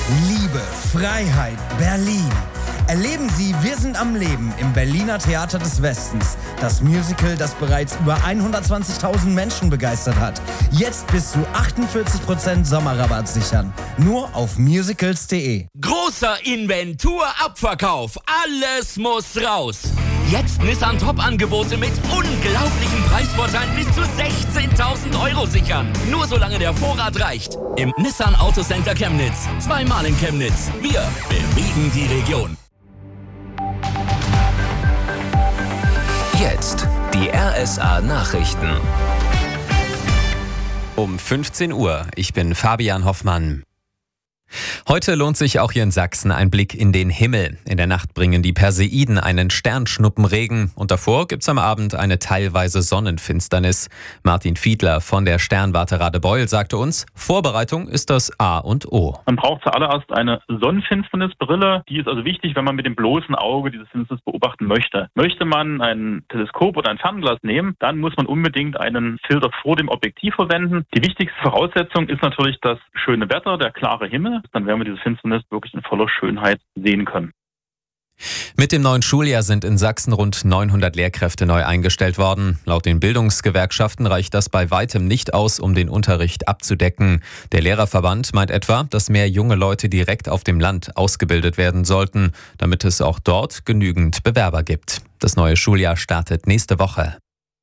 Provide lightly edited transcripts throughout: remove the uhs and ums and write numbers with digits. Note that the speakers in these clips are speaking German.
Liebe, Freiheit, Berlin. Erleben Sie Wir sind am Leben im Berliner Theater des Westens. Das Musical, das bereits über 120.000 Menschen begeistert hat. Jetzt bis zu 48% Sommerrabatt sichern. Nur auf musicals.de. Großer Inventur-Abverkauf. Alles muss raus. Jetzt Nissan Top-Angebote mit unglaublichen Preisvorteilen bis zu 16.000 Euro sichern. Nur solange der Vorrat reicht. Im Nissan Autocenter Chemnitz. Zweimal in Chemnitz. Wir bewegen die Region. Jetzt die RSA Nachrichten. Um 15 Uhr. Ich bin Fabian Hoffmann. Heute lohnt sich auch hier in Sachsen ein Blick in den Himmel. In der Nacht bringen die Perseiden einen Sternschnuppenregen und davor gibt's am Abend eine teilweise Sonnenfinsternis. Martin Fiedler von der Sternwarte Radebeul sagte uns, Vorbereitung ist das A und O. Man braucht zuallererst eine Sonnenfinsternisbrille. Die ist also wichtig, wenn man mit dem bloßen Auge diese Finsternis beobachten möchte. Möchte man ein Teleskop oder ein Fernglas nehmen, dann muss man unbedingt einen Filter vor dem Objektiv verwenden. Die wichtigste Voraussetzung ist natürlich das schöne Wetter, der klare Himmel. Dann werden wir diese Finsternis wirklich in voller Schönheit sehen können. Mit dem neuen Schuljahr sind in Sachsen rund 900 Lehrkräfte neu eingestellt worden. Laut den Bildungsgewerkschaften reicht das bei weitem nicht aus, um den Unterricht abzudecken. Der Lehrerverband meint etwa, dass mehr junge Leute direkt auf dem Land ausgebildet werden sollten, damit es auch dort genügend Bewerber gibt. Das neue Schuljahr startet nächste Woche.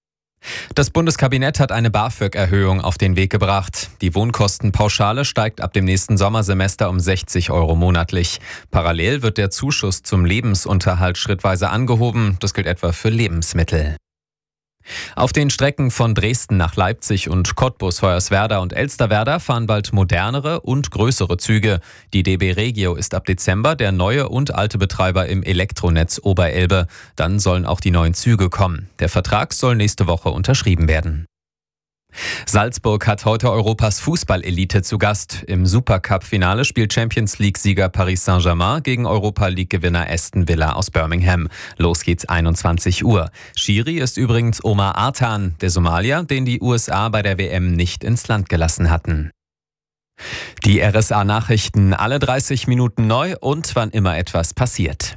Das Bundeskabinett hat eine BAföG-Erhöhung auf den Weg gebracht. Die Wohnkostenpauschale steigt ab dem nächsten Sommersemester um 60 Euro monatlich. Parallel wird der Zuschuss zum Lebensunterhalt schrittweise angehoben. Das gilt etwa für Lebensmittel. Auf den Strecken von Dresden nach Leipzig und Cottbus, Hoyerswerda und Elsterwerda fahren bald modernere und größere Züge. Die DB Regio ist ab Dezember der neue und alte Betreiber im Elektronetz Oberelbe. Dann sollen auch die neuen Züge kommen. Der Vertrag soll nächste Woche unterschrieben werden. Salzburg hat heute Europas Fußballelite zu Gast. Im Supercup-Finale spielt Champions-League-Sieger Paris Saint-Germain gegen Europa-League-Gewinner Aston Villa aus Birmingham. Los geht's 21 Uhr. Schiri ist übrigens Omar Artan, der Somalier, den die USA bei der WM nicht ins Land gelassen hatten. Die RSA-Nachrichten alle 30 Minuten neu und wann immer etwas passiert.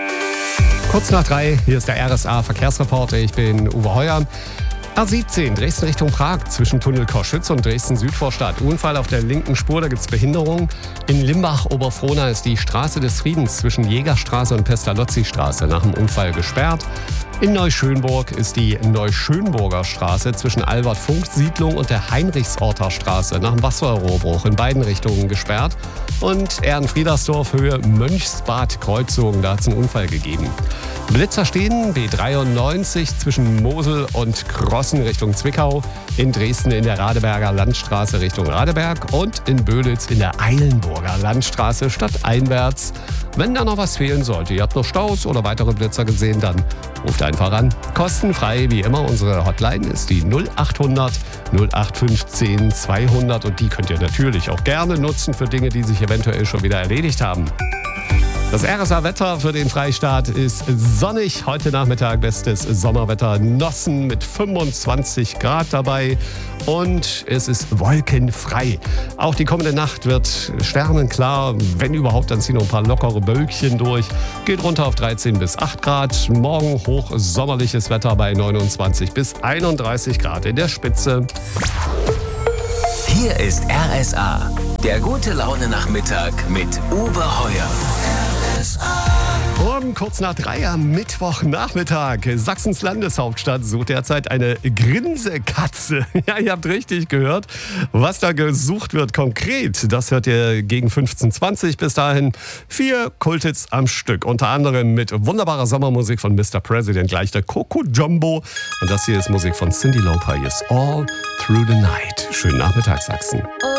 Kurz nach 3, hier ist der RSA-Verkehrsreporter, ich bin Uwe Heuer. A17, Dresden Richtung Prag, zwischen Tunnel Koschütz und Dresden Südvorstadt. Unfall auf der linken Spur, da gibt es Behinderung. In Limbach-Oberfrohna ist die Straße des Friedens zwischen Jägerstraße und Pestalozzi-Straße nach dem Unfall gesperrt. In Neuschönburg ist die Neuschönburger Straße zwischen Albert-Funk-Siedlung und der Heinrichsorter Straße nach dem Wasserrohrbruch in beiden Richtungen gesperrt. Und Ehrenfriedersdorf Höhe Mönchsbad-Kreuzung, da hat es einen Unfall gegeben. Blitzer stehen, B93 zwischen Mosel und Krossen Richtung Zwickau, in Dresden in der Radeberger Landstraße Richtung Radeberg und in Böhlitz in der Eilenburger Landstraße stadteinwärts. Wenn da noch was fehlen sollte, ihr habt noch Staus oder weitere Blitzer gesehen, dann ruft einfach an. Kostenfrei wie immer, unsere Hotline ist die 0800 0815 200 und die könnt ihr natürlich auch gerne nutzen für Dinge, die sich eventuell schon wieder erledigt haben. Das RSA-Wetter für den Freistaat ist sonnig. Heute Nachmittag bestes Sommerwetter. Nossen mit 25 Grad dabei. Und es ist wolkenfrei. Auch die kommende Nacht wird sternenklar. Wenn überhaupt, dann ziehen noch ein paar lockere Wölkchen durch. Geht runter auf 13 bis 8 Grad. Morgen hochsommerliches Wetter bei 29 bis 31 Grad in der Spitze. Hier ist RSA, der gute Laune-Nachmittag mit Uwe Heuer. Um kurz nach 3 am Mittwochnachmittag. Sachsens Landeshauptstadt sucht derzeit eine Grinsekatze. Ja, ihr habt richtig gehört. Was da gesucht wird konkret, das hört ihr gegen 15:20. Bis dahin 4 Kulthits am Stück. Unter anderem mit wunderbarer Sommermusik von Mr. President, gleich der Coco Jumbo. Und das hier ist Musik von Cyndi Lauper. Yes, All Through the Night. Schönen Nachmittag, Sachsen.